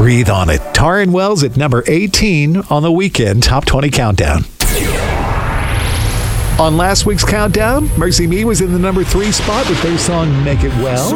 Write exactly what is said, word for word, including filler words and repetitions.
Breathe on it. Taryn Wells at number eighteen on the weekend Top twenty Countdown. On last week's countdown, Mercy Me was in the number three spot with their song Make It Well.